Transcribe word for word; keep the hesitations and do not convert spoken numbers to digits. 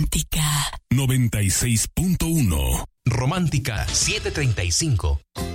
Romántica noventa y seis punto uno. Romántica setecientos treinta y cinco.